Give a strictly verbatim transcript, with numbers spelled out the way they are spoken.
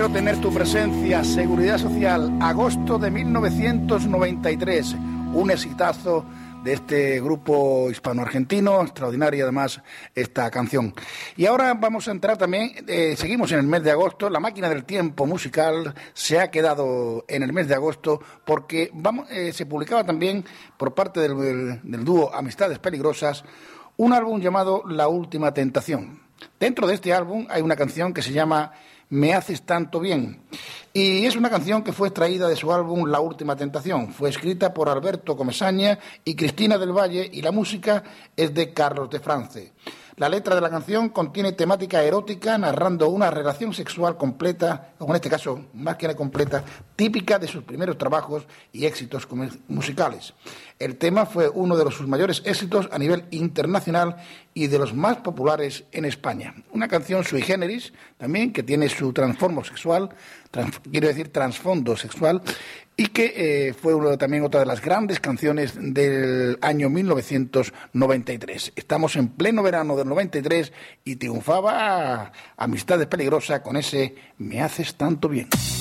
Quiero tener tu presencia, Seguridad Social, agosto de mil novecientos noventa y tres, un exitazo de este grupo hispano-argentino, extraordinaria además esta canción. Y ahora vamos a entrar también, eh, seguimos en el mes de agosto, la máquina del tiempo musical se ha quedado en el mes de agosto porque vamos, eh, se publicaba también por parte del, del, del dúo Amistades Peligrosas un álbum llamado La Última Tentación. Dentro de este álbum hay una canción que se llama Me haces tanto bien, y es una canción que fue extraída de su álbum La Última Tentación. Fue escrita por Alberto Comesaña y Cristina del Valle y la música es de Carlos de France. La letra de la canción contiene temática erótica narrando una relación sexual completa, o en este caso más que completa, típica de sus primeros trabajos y éxitos musicales. El tema fue uno de los sus mayores éxitos a nivel internacional y de los más populares en España. Una canción sui generis también que tiene su transformo sexual, trans, quiero decir trasfondo sexual, y que eh, fue uno, también otra de las grandes canciones del año mil novecientos noventa y tres. Estamos en pleno verano del noventa y tres y triunfaba Amistades Peligrosas con ese Me haces tanto bien.